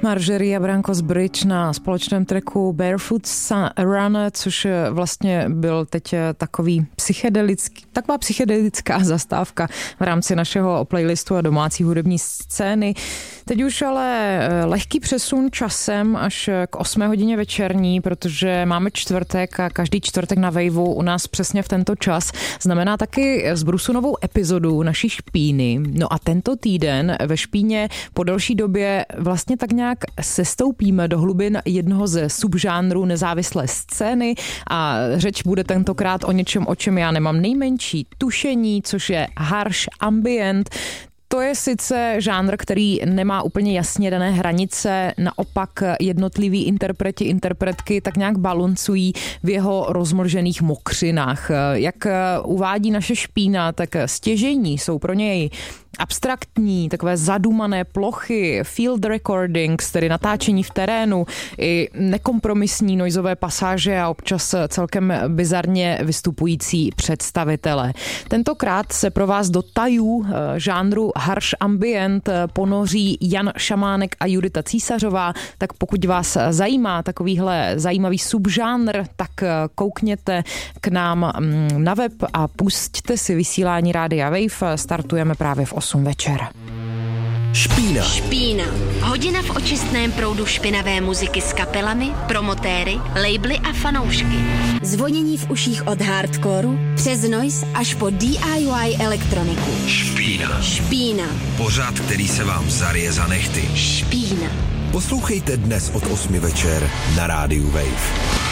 Margerie a Brankos Bridge na společném tracku Barefoot Run, což vlastně byl teď taková psychedelická zastávka v rámci našeho playlistu a domácí hudební scény. Teď už ale lehký přesun časem až k 8 hodině večerní, protože máme čtvrtek a každý čtvrtek na Waveu u nás přesně v tento čas znamená taky zbrusunovou epizodu naší špíny. No a tento týden ve špíně po delší době vlastně tak nějak sestoupíme do hlubin jednoho ze subžánrů nezávislé scény a řeč bude tentokrát o něčem, o čem já nemám nejmenší tušení, což je harsh ambient. To je sice žánr, který nemá úplně jasně dané hranice, naopak jednotliví interpretky tak nějak balancují v jeho rozmlžených mokřinách. Jak uvádí naše špína, tak stěžejní jsou pro něj abstraktní, takové zadumané plochy, field recordings, tedy natáčení v terénu, i nekompromisní noizové pasáže a občas celkem bizarně vystupující představitele. Tentokrát se pro vás do tajů žánru harsh ambient ponoří Jan Šamánek a Judita Císařová, tak pokud vás zajímá takovýhle zajímavý subžánr, tak koukněte k nám na web a pusťte si vysílání Rádia Wave. Startujeme právě v 8 večer. Špína. Hodina v očistném proudu špinavé muziky s kapelami, promotéry, labely a fanoušky. Zvonění v uších od hardcoreu přes noise až po DIY elektroniku. Špína. Pořad, který se vám zarije za nehty. Špína. Poslouchejte dnes od 8 večer na Rádiu Wave.